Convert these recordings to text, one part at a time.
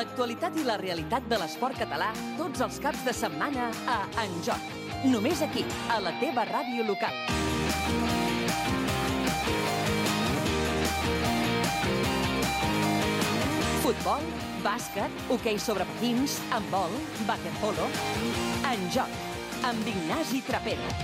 L'actualitat i la realitat de l'esport català tots els caps de setmana a En Joc. Només aquí, a la teva ràdio local. Futbol, bàsquet, hoquei sobre patins, handbol, waterpolo. En Joc, amb Ignasi Trapero.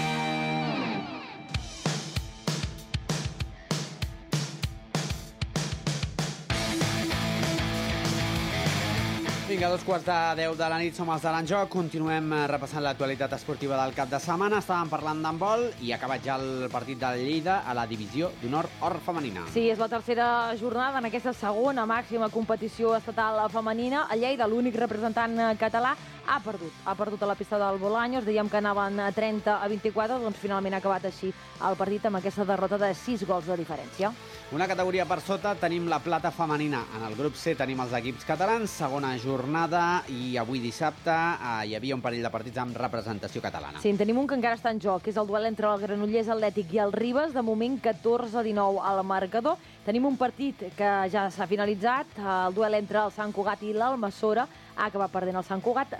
Vinga, 2:15 de la nit, som els de l'Enjoc. Continuem repassant l'actualitat esportiva del cap de setmana. Estàvem parlant d'handbol i ha acabat ja el partit de Lleida a la divisió d'honor or femenina. Sí, és la tercera jornada en aquesta segona màxima competició estatal femenina. A Lleida, l'únic representant català, ha perdut a la pista del Bolaños. Dèiem que anaven 30-24, doncs finalment ha acabat així el partit amb aquesta derrota de 6 gols de diferència. Una categoria per sota tenim la plata femenina. En el grup C tenim els equips catalans, segona jornada, i avui dissabte hi havia un parell de partits amb representació catalana. Sí, en tenim un que encara està en joc, que és el duel entre el Granollers Atlètic i el Ribes, de moment 14-19 al marcador. Tenim un partit que ja s'ha finalitzat, el duel entre el Sant Cugat i l'Almassora. Ha acabat perdent el Sant Cugat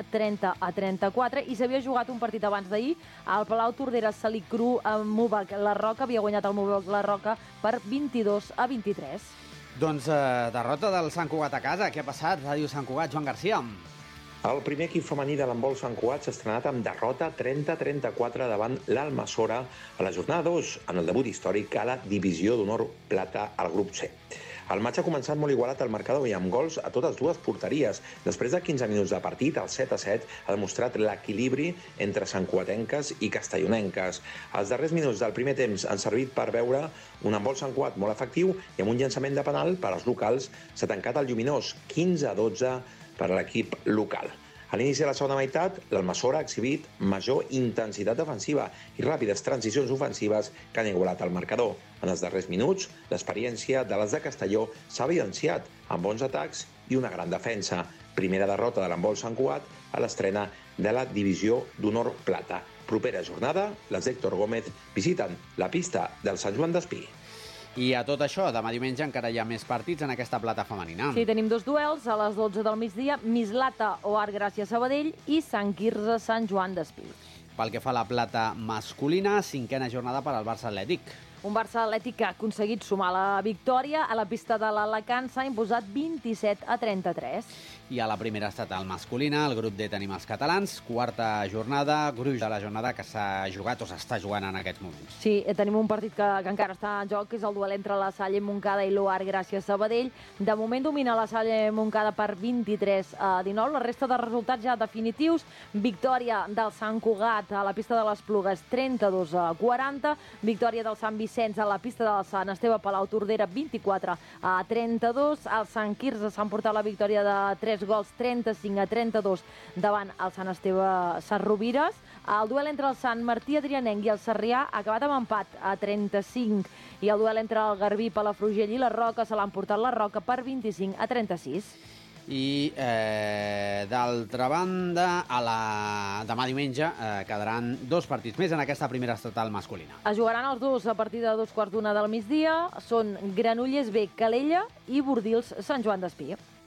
30-34 i s'havia jugat un partit abans d'ahir al Palau Tordera Salí Cru amb Mubac La Roca. Havia guanyat el Mubac La Roca per 22-23. Doncs derrota del Sant Cugat a casa. Què ha passat? Ràdio Sant Cugat, Joan Garcia. El primer equip femení de l'handbol Sant Cugat s'ha estrenat amb derrota 30-34 davant l'Almassora a la jornada 2, en el debut històric a la divisió d'honor plata al grup C. El matx ha començat molt igualat al marcador i amb gols a totes dues porteries. Després de 15 minuts de partit, el 7-7 ha demostrat l'equilibri entre santcugatenques i castellonenques. Els darrers minuts del primer temps han servit per veure un handbol Sant Cugat molt efectiu i amb un llançament de penal per als locals s'ha tancat el lluminós 15-12 per a l'equip local. A l'inici de la segona meitat, l'Almassora ha exhibit major intensitat defensiva i ràpides transicions ofensives que han igualat el marcador. En els darrers minuts, l'experiència de les de Castelló s'ha evidenciat amb bons atacs i una gran defensa. Primera derrota de l'handbol Sant Cugat a l'estrena de la divisió d'honor plata. Propera jornada, les d'Héctor Gómez visiten la pista del Sant Joan d'Espí. I a tot això, demà diumenge encara hi ha més partits en aquesta plata femenina. Sí, tenim 2 duels a les 12 del migdia, Mislata o Art Gràcia Sabadell i Sant Quirze Sant Joan d'Espí. Pel que fa a la plata masculina, 5a jornada per al Barça Atlètic. Un Barça Atlètic que ha aconseguit sumar la victòria. A la pista de l'Alacant s'ha imposat 27-33. I a la primera estatal masculina, el grup D tenim els catalans, 4a jornada, gruix de la jornada que s'ha jugat o s'està jugant en aquests moments. Sí, tenim un partit que encara està en joc, que és el duel entre la Salle Montcada i l'Oar Gràcia Sabadell. De moment domina la Salle Montcada per 23-19. La resta de resultats ja definitius. Victòria del Sant Cugat a la pista de les Plugues 32-40. Victòria del Sant Vicenç a la pista del Sant Esteve Palau Tordera 24-32. El Sant Quirze s'ha emportat la victòria de 3 gols 35-32 davant el Sant Esteve Sarrovires. El duel entre el Sant Martí Adrianenc i el Sarrià ha acabat amb empat a 35 i el duel entre el Garbí, Palafrugell i la Roca se l'ha emportat la Roca per 25-36. I d'altra banda, demà diumenge quedaran 2 partits més en aquesta primera estatal masculina. Es jugaran els dos a partir de 2:15 del migdia. Són Granollers B, Calella i Bordils Sant Joan d'Espí.